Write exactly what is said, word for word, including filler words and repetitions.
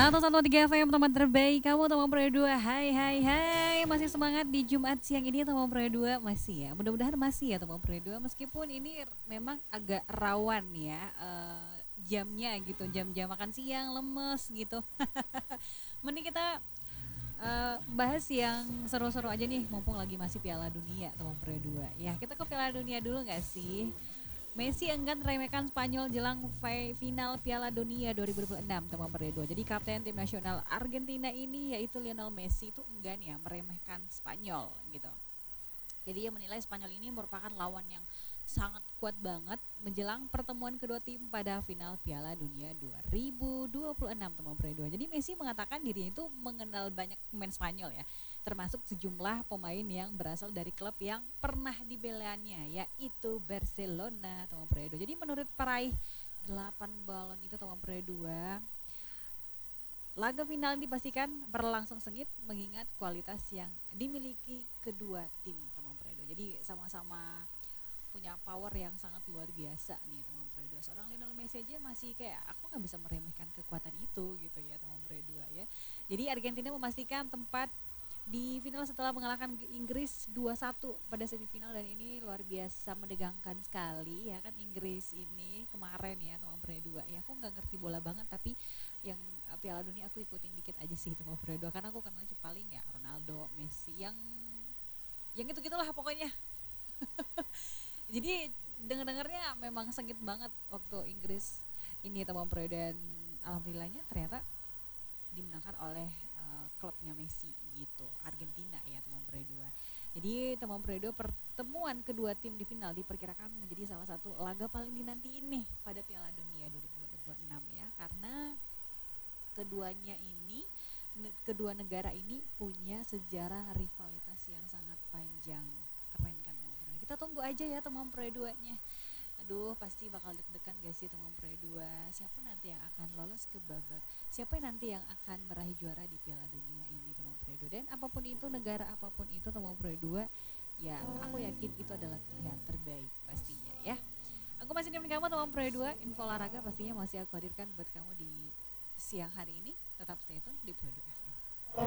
seratus satu koma tiga F M teman terbaik kamu teman Pro dua. Hai hai hai. Masih semangat di Jumat siang ini teman Pro dua masih ya. Mudah-mudahan masih ya teman Pro dua meskipun ini memang agak rawan ya eh, jamnya gitu, jam-jam makan siang lemes gitu. Mending kita eh, bahas yang seru-seru aja nih mumpung lagi masih Piala Dunia teman Pro dua. Ya, kita ke Piala Dunia dulu nggak sih? Messi enggan meremehkan Spanyol jelang fi- final Piala Dunia dua ribu dua puluh enam teman Perdedo. Jadi kapten tim nasional Argentina ini yaitu Lionel Messi itu enggan ya meremehkan Spanyol gitu. Jadi ia menilai Spanyol ini merupakan lawan yang sangat kuat banget menjelang pertemuan kedua tim pada final Piala Dunia dua ribu dua puluh enam teman Perdedo. Jadi Messi mengatakan dirinya itu mengenal banyak pemain Spanyol ya, termasuk sejumlah pemain yang berasal dari klub yang pernah dibelanya yaitu Barcelona teman Pro dua. Jadi menurut peraih delapan balon itu teman Pro dua, laga final dipastikan berlangsung sengit mengingat kualitas yang dimiliki kedua tim teman Pro dua. Jadi sama-sama punya power yang sangat luar biasa nih teman Pro dua. Seorang Lionel Messi aja masih kayak aku nggak bisa meremehkan kekuatan itu gitu ya teman Pro dua ya. Jadi Argentina memastikan tempat di final setelah mengalahkan Inggris dua satu pada semifinal, dan ini luar biasa menegangkan sekali ya kan. Inggris ini kemarin ya teman Pro dua ya, aku nggak ngerti bola banget tapi yang uh, Piala Dunia aku ikutin dikit aja sih teman Pro dua karena aku kenalnya paling ya Ronaldo, Messi yang yang itu gitulah pokoknya. Jadi denger-dengernya memang sengit banget waktu Inggris ini teman Pro, dan alhamdulillahnya ternyata dimenangkan oleh uh, klubnya Messi gitu, Argentina ya teman Pro dua. Jadi teman Pro dua, pertemuan kedua tim di final diperkirakan menjadi salah satu laga paling dinantiin nih pada Piala Dunia dua ribu dua puluh enam ya, karena keduanya ini kedua negara ini punya sejarah rivalitas yang sangat panjang. Keren kan teman Pro dua. Kita tunggu aja ya teman Pro dua-nya. Aduh, pasti bakal deg-degan gak sih teman Pro dua? Siapa nanti yang akan lolos ke babak? Siapa nanti yang akan meraih juara di Piala Dunia ini teman Pro dua? Dan apapun itu, negara apapun itu teman Pro dua, ya aku yakin itu adalah pilihan terbaik pastinya ya. Aku masih nemenin kamu teman Pro dua. Info olahraga pastinya masih aku hadirkan buat kamu di siang hari ini. Tetap stay tune di Pro dua F M.